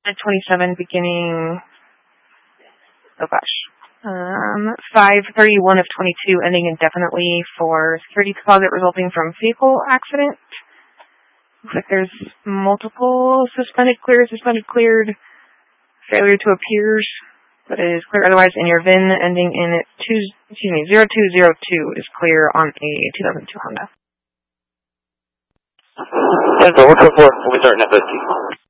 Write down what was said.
at 27 beginning, oh gosh, 5/31 of 22 ending indefinitely for security deposit resulting from vehicle accident. Looks like there's multiple suspended, cleared, failure to appears, but it is clear otherwise, and your VIN ending in 0202 is clear on a 2002 Honda. Central, what's the 4? We'll be starting at 50.